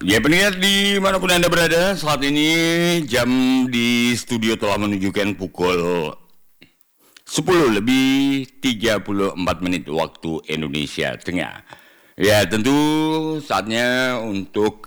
Ya pendengar dimanapun Anda berada, saat ini jam di studio telah menunjukkan pukul 10:34 waktu Indonesia Tengah. Ya tentu saatnya untuk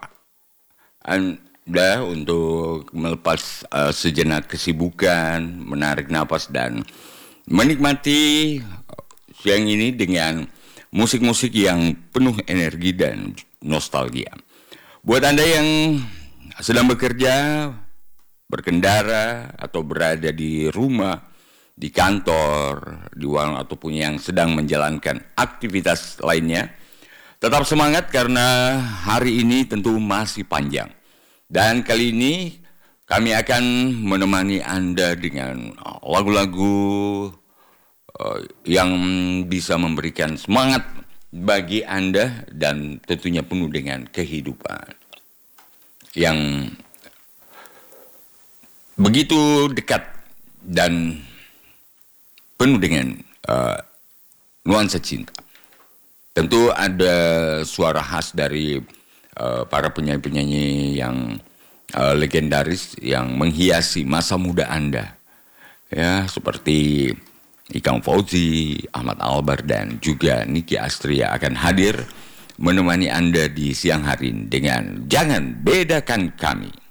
Anda untuk melepas sejenak kesibukan, menarik napas dan menikmati siang ini dengan musik-musik yang penuh energi dan nostalgia. Buat Anda yang sedang bekerja, berkendara, atau berada di rumah, di kantor, di warung, ataupun yang sedang menjalankan aktivitas lainnya, tetap semangat karena hari ini tentu masih panjang. Dan kali ini kami akan menemani Anda dengan lagu-lagu yang bisa memberikan semangat bagi Anda dan tentunya penuh dengan kehidupan yang begitu dekat dan penuh dengan nuansa cinta. Tentu ada suara khas dari para penyanyi-penyanyi yang legendaris yang menghiasi masa muda Anda. Ya, seperti Ikang Fauzi, Ahmad Albar, dan juga Nicky Astria akan hadir menemani Anda di siang hari ini dengan Jangan Bedakan Kami.